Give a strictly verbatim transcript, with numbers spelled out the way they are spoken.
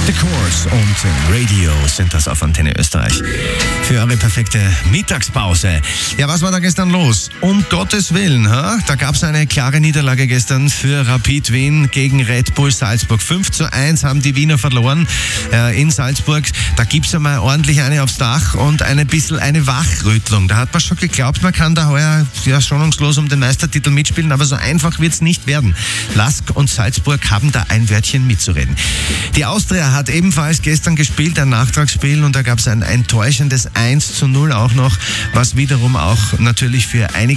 The Course und Radio sind das auf Antenne Österreich. Für eure perfekte Mittagspause. Ja, was war da gestern los? Um Gottes Willen, ha? Da gab es eine klare Niederlage gestern für Rapid Wien gegen Red Bull Salzburg. fünf zu eins haben die Wiener verloren äh, in Salzburg. Da gibt es einmal ordentlich eine aufs Dach und ein bisschen eine Wachrüttlung. Da hat man schon geglaubt, man kann da heuer ja, schonungslos um den Meistertitel mitspielen, aber so einfach wird es nicht werden. Lask und Salzburg haben da ein Wörtchen mitzureden. Die Austria hat ebenfalls gestern gespielt, ein Nachtragsspiel, und da gab es ein enttäuschendes eins zu null auch noch, was wiederum auch natürlich für einige